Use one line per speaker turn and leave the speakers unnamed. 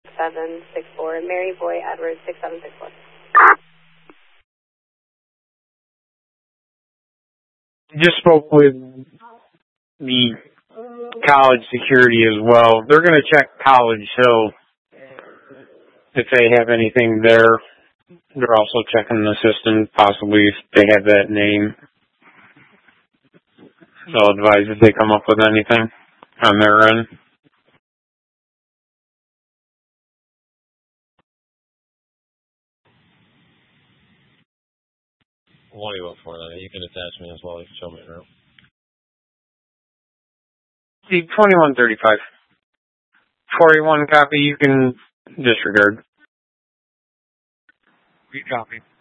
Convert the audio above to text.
764, Mary Boy Edwards 6764.
Just spoke with the college security as well. They're going to check College Hill if they have anything there. They're also checking the system, possibly if they have that name. So I'll advise if they come up with anything on their end.
What do you want for that? You can attach me as well. You can show me around.
The 2135. 41 copy, you can disregard.
Read copy.